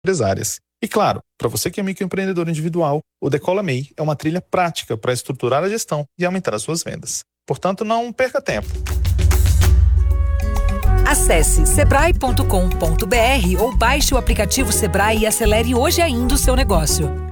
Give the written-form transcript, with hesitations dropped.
empresárias. E claro, para você que é microempreendedor individual, o Decola MEI é uma trilha prática para estruturar a gestão e aumentar as suas vendas. Portanto, não perca tempo. Acesse sebrae.com.br ou baixe o aplicativo Sebrae e acelere hoje ainda o seu negócio.